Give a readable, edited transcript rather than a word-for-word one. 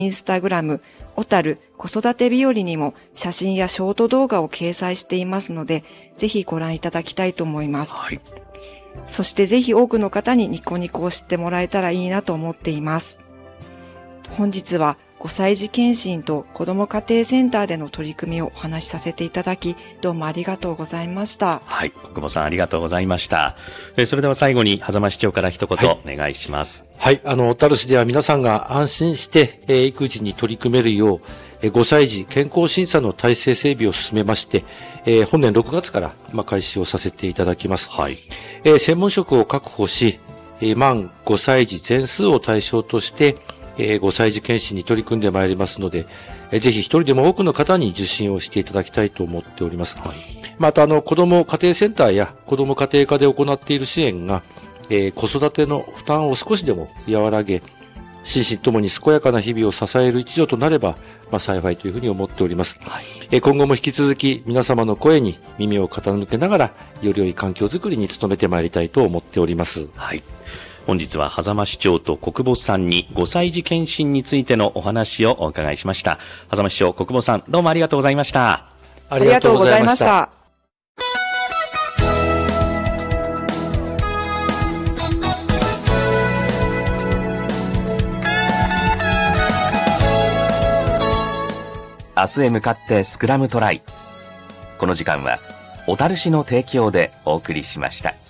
インスタグラム、小樽子育て日和にも写真やショート動画を掲載していますので、ぜひご覧いただきたいと思います。 はい。 そしてぜひ多くの方にニコニコを知ってもらえたらいいなと思っています。本日は5歳児検診と子ども家庭センターでの取り組みをお話しさせていただき、どうもありがとうございました。 はい。国保さんありがとうございました。それでは最後に狭間市長から一言お願いします。 はい。小樽市では皆さんが安心して、育児に取り組めるよう、5歳児健康審査の体制整備を進めまして、本年6月から開始をさせていただきます。 はい。 専門職を確保し、満5歳児全数を対象として、5歳児検診に取り組んでまいりますので、ぜひ一人でも多くの方に受診をしていただきたいと思っております。はい、また、子ども家庭センターや子ども家庭科で行っている支援が、子育ての負担を少しでも和らげ、心身ともに健やかな日々を支える一助となれば、幸いというふうに思っております。はい、今後も引き続き皆様の声に耳を傾けながら、より良い環境づくりに努めてまいりたいと思っております。 はい。本日は狭間市長と国保さんに5歳児検診についてのお話をお伺いしました。狭間市長、国保さん、どうもありがとうございました。 ありがとうございました。 明日へ向かってスクラムトライ。この時間は小樽市の提供でお送りしました。